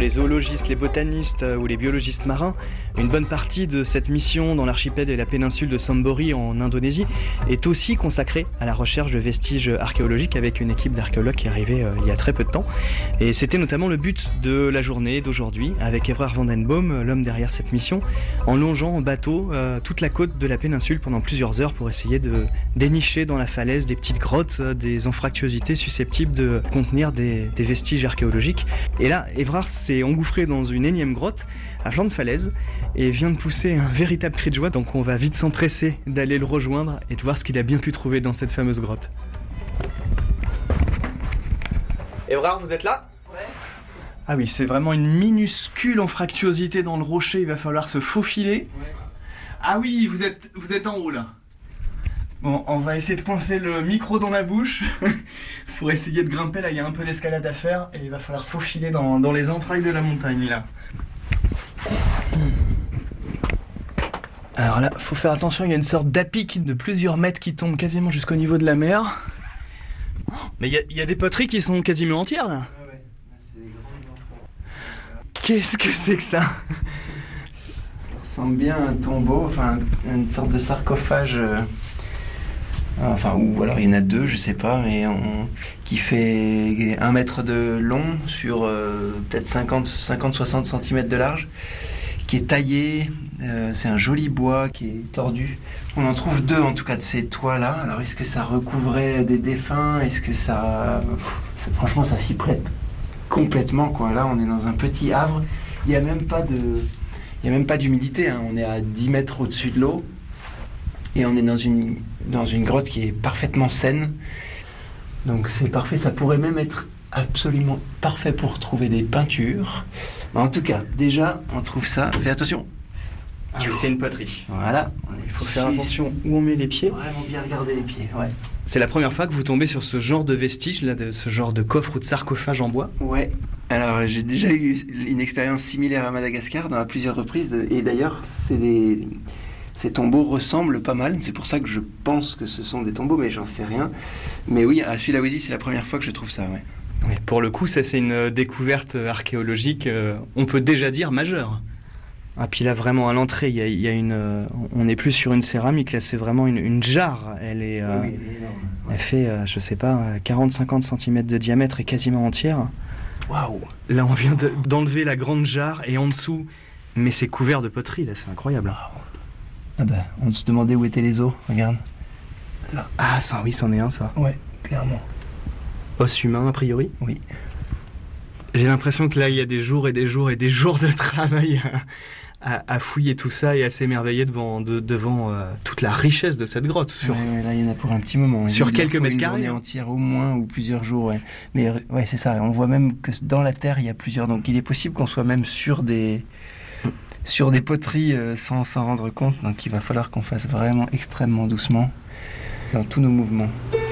les zoologistes, les botanistes ou les biologistes marins, une bonne partie de cette mission dans l'archipel et la péninsule de Sambori en Indonésie est aussi consacrée à la recherche de vestiges archéologiques avec une équipe d'archéologues qui est arrivée il y a très peu de temps. Et c'était notamment le but de la journée d'aujourd'hui avec Evrard van den Boom, l'homme derrière cette mission, en longeant en bateau toute la côte de la péninsule pendant plusieurs heures pour essayer de dénicher dans la falaise des petites grottes, des anfractuosités susceptibles de contenir des vestiges archéologiques. Et là, Evrard s'est engouffré dans une énième grotte à flanc de falaise et vient de pousser un véritable cri de joie, donc on va vite s'empresser d'aller le rejoindre et de voir ce qu'il a bien pu trouver dans cette fameuse grotte. Evrard, vous êtes là ? Ouais. Ah oui, c'est vraiment une minuscule anfractuosité dans le rocher, il va falloir se faufiler. Ouais. Ah oui, vous êtes en haut là. Bon, on va essayer de coincer le micro dans la bouche pour essayer de grimper. Là, il y a un peu d'escalade à faire et il va falloir se faufiler dans les entrailles de la montagne là. Alors là, faut faire attention, il y a une sorte d'apic de plusieurs mètres qui tombe quasiment jusqu'au niveau de la mer. Mais il y a des poteries qui sont quasiment entières là. Ah ouais, c'est des grands enfants. Qu'est-ce que c'est que ça ? Ça ressemble bien à un tombeau, enfin une sorte de sarcophage. Enfin, ou alors il y en a deux, je sais pas, mais qui fait 1 mètre de long sur peut-être 50-60 cm de large, qui est taillé. C'est un joli bois qui est tordu. On en trouve 2 en tout cas de ces toits-là. Alors est-ce que ça recouvrait des défunts ? Est-ce que franchement ça s'y prête complètement quoi. Là on est dans un petit havre. Il n'y a même pas d'humidité, hein. On est à 10 mètres au-dessus de l'eau. Et on est dans une grotte qui est parfaitement saine. Donc c'est parfait, ça pourrait même être absolument parfait pour trouver des peintures. Mais en tout cas, déjà, on trouve ça. Fais attention. Ah oui, c'est une poterie. Voilà. Il faut faire attention où on met les pieds. Vraiment bien regarder les pieds, ouais. C'est la première fois que vous tombez sur ce genre de vestige, là, de ce genre de coffre ou de sarcophage en bois ? Ouais. Alors, j'ai déjà eu une expérience similaire à Madagascar à plusieurs reprises. Et d'ailleurs, ces tombeaux ressemblent pas mal, c'est pour ça que je pense que ce sont des tombeaux, mais j'en sais rien. Mais oui, à Sulawesi, c'est la première fois que je trouve ça, ouais. Oui, pour le coup, ça c'est une découverte archéologique, on peut déjà dire majeure. Ah, puis là, vraiment, à l'entrée, il y a on n'est plus sur une céramique, là, c'est vraiment une jarre. Elle est, oui, elle est énorme. Ouais. Elle fait, je sais pas, 40-50 cm de diamètre et quasiment entière. Waouh! Là, on vient d'enlever la grande jarre et en dessous, mais c'est couvert de poterie, là, c'est incroyable. Wow. Ah bah, on se demandait où étaient les os, regarde. Là. Ah, ça, oui, c'en est un, ça. Ouais, clairement. Os humain, a priori ? Oui. J'ai l'impression que là, il y a des jours et des jours et des jours de travail à fouiller tout ça et à s'émerveiller devant toute la richesse de cette grotte. Ouais, là, il y en a pour un petit moment. Sur quelques mètres carrés. Une journée entière au moins, ou plusieurs jours, ouais. Mais ouais, c'est ça. On voit même que dans la terre, il y a plusieurs. Donc, il est possible qu'on soit même sur des poteries sans s'en rendre compte. Donc il va falloir qu'on fasse vraiment extrêmement doucement dans tous nos mouvements.